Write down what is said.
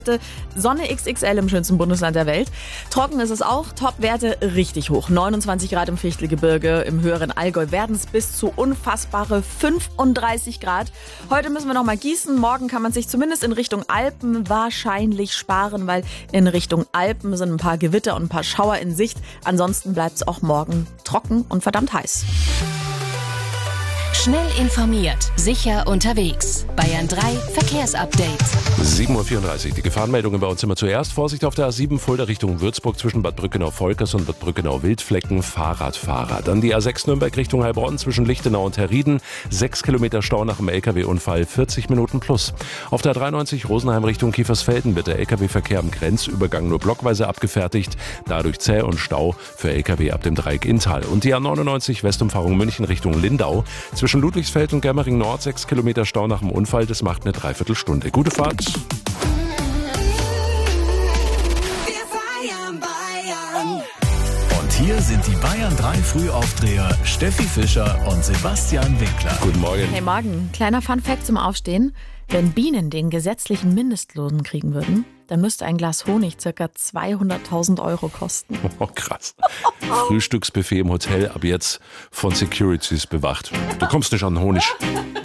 Sonne XXL im schönsten Bundesland der Welt. Trocken ist es auch, Topwerte richtig hoch. 29 Grad im Fichtelgebirge, im höheren Allgäu werden es bis zu unfassbare 35 Grad. Heute müssen wir noch mal gießen, morgen kann man sich zumindest in Richtung Alpen wahrscheinlich sparen, weil in Richtung Alpen sind ein paar Gewitter und ein paar Schauer in Sicht. Ansonsten bleibt es auch morgen trocken und verdammt heiß. Schnell informiert, sicher unterwegs. Bayern 3 Verkehrsupdate. 7:34 Uhr. Die Gefahrenmeldungen bei uns immer zuerst. Vorsicht auf der A7 Fulda Richtung Würzburg zwischen Bad Brückenau-Volkers und Bad Brückenau-Wildflecken. Fahrradfahrer. Dann die A6 Nürnberg Richtung Heilbronn zwischen Lichtenau und Herrieden. 6 Kilometer Stau nach dem LKW-Unfall, 40 Minuten plus. Auf der 93 Rosenheim Richtung Kiefersfelden wird der LKW-Verkehr am Grenzübergang nur blockweise abgefertigt. Dadurch zäh und Stau für LKW ab dem Dreieck Inntal. Und die A99 Westumfahrung München Richtung Lindau. Zwischen Ludwigsfeld und Germering Nord 6 Kilometer Stau nach dem Unfall. Das macht eine Dreiviertelstunde. Gute Fahrt. Und hier sind die Bayern 3 Frühaufdreher Steffi Fischer und Sebastian Winkler. Guten Morgen. Hey, morgen. Kleiner Funfact zum Aufstehen. Wenn Bienen den gesetzlichen Mindestlohn kriegen würden, dann müsste ein Glas Honig ca. 200.000 € kosten. Oh, krass. Frühstücksbuffet im Hotel ab jetzt von Securities bewacht. Du kommst nicht an Honig.